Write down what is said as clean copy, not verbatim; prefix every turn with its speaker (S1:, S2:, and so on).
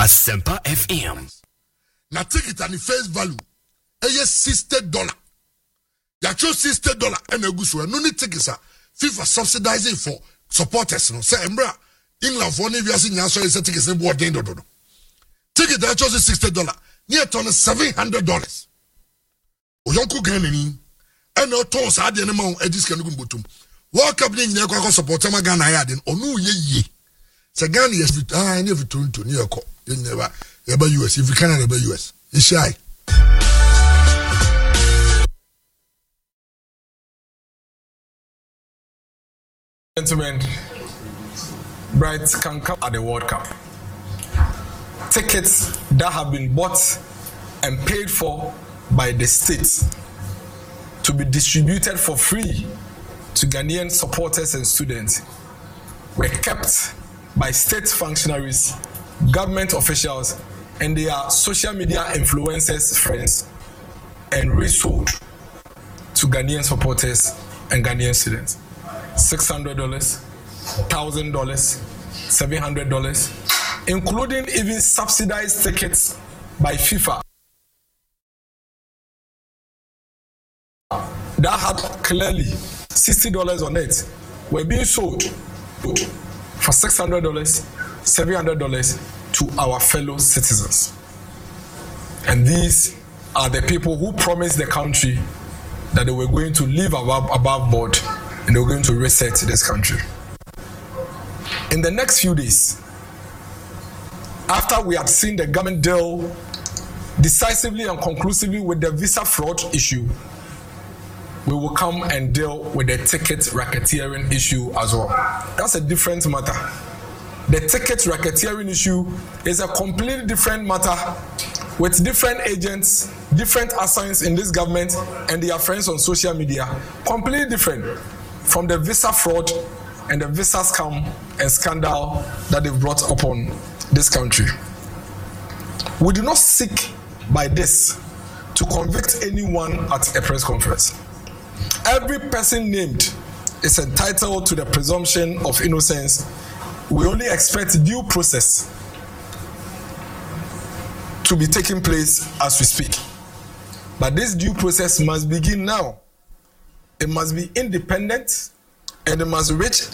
S1: Asempa FM.
S2: Na ticket and the face value $60. Ya chose $60 and a good no need tickets are FIFA subsidizing for supporters no say embra England for any viasi nyaso is tickets in board do. Ticket that chose $60 near ton $700. Oyonku Ghanani and no tons had the amount a discount butum. World Cup in Yako support Ghana yadin or no ye. Sagani yes, I never turned to New York. You never US if you can never US. It's shy.
S3: Gentlemen, brides can come at the World Cup. Tickets that have been bought and paid for by the state to be distributed for free to Ghanaian supporters and students were kept by state functionaries, government officials, and their social media influencers, friends, and resold to Ghanaian supporters and Ghanaian students. $600, $1,000, $700, including even subsidized tickets by FIFA that had clearly $60 on it were being sold for $600, $700 to our fellow citizens. And these are the people who promised the country that they were going to live above board and they were going to reset this country. In the next few days, after we had seen the government deal decisively and conclusively with the visa fraud issue, we will come and deal with the ticket racketeering issue as well. That's a different matter. The ticket racketeering issue is a completely different matter with different agents, different assigns in this government and their friends on social media. Completely different from the visa fraud and the visa scam and scandal that they've brought upon this country. We do not seek by this to convict anyone at a press conference. Every person named is entitled to the presumption of innocence. We only expect due process to be taking place as we speak. But this due process must begin now. It must be independent and it must reach